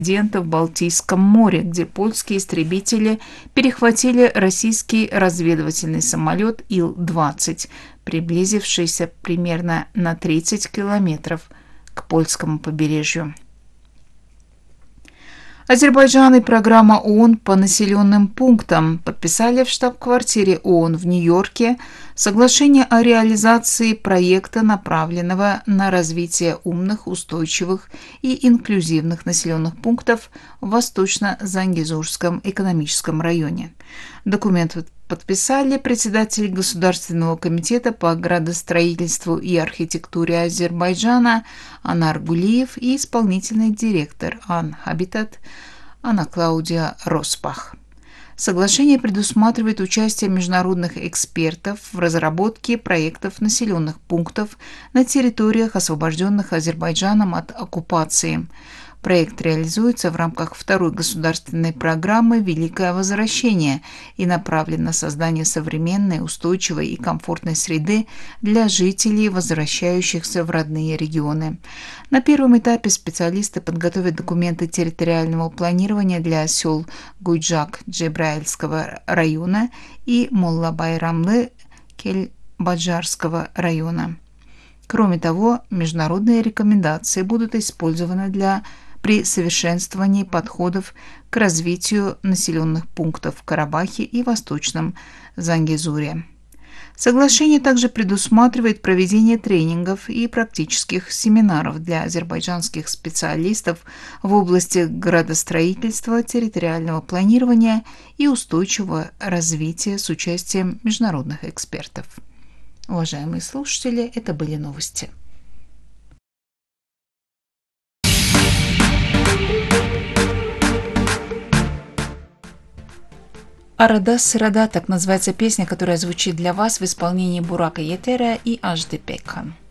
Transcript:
в Балтийском море, где польские истребители перехватили российский разведывательный самолет Ил-20, приблизившийся примерно на 30 километров к польскому побережью. Азербайджан и программа ООН по населенным пунктам подписали в штаб-квартире ООН в Нью-Йорке соглашение о реализации проекта, направленного на развитие умных, устойчивых и инклюзивных населенных пунктов в Восточно-Зангезурском экономическом районе. Документ подписали председатель Государственного комитета по градостроительству и архитектуре Азербайджана Анар Гулиев и исполнительный директор Ан-Хабитат Анна Клаудия Роспах. Соглашение предусматривает участие международных экспертов в разработке проектов населенных пунктов на территориях, освобожденных Азербайджаном от оккупации. Проект реализуется в рамках второй государственной программы «Великое возвращение» и направлен на создание современной, устойчивой и комфортной среды для жителей, возвращающихся в родные регионы. На первом этапе специалисты подготовят документы территориального планирования для сел Гуйджак-Джебраильского района и Молла-Байрамлы-Кельбаджарского района. Кроме того, международные рекомендации будут использованы при совершенствовании подходов к развитию населенных пунктов в Карабахе и Восточном Зангезуре. Соглашение также предусматривает проведение тренингов и практических семинаров для азербайджанских специалистов в области градостроительства, территориального планирования и устойчивого развития с участием международных экспертов. Уважаемые слушатели, это были новости. «Арада Сырада» — так называется песня, которая звучит для вас в исполнении Бурака Етера и Ажды Пекхан.